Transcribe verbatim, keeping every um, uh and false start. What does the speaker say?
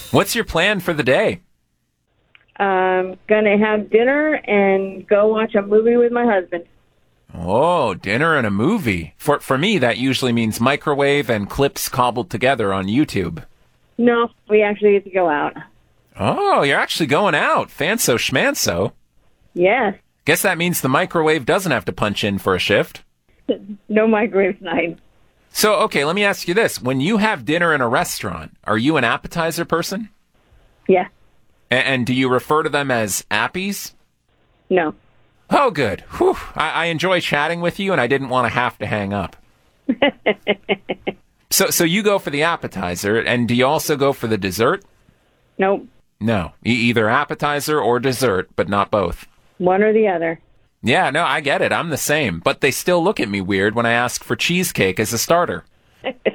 What's your plan for the day? I'm going to have dinner and go watch a movie with my husband. Oh, dinner and a movie. For for me, that usually means microwave and clips cobbled together on YouTube. No, we actually get to go out. Oh, you're actually going out. Fanso schmanso. Yes. Guess that means the microwave doesn't have to punch in for a shift. No microwave tonight. So, okay, let me ask you this. When you have dinner in a restaurant, are you an appetizer person? Yeah. A- and do you refer to them as appies? No. Oh, good. Whew. I-, I enjoy chatting with you, and I didn't want to have to hang up. so, so you go for the appetizer, and do you also go for the dessert? Nope. No. E- either appetizer or dessert, but not both. One or the other. Yeah, no, I get it. I'm the same. But they still look at me weird when I ask for cheesecake as a starter.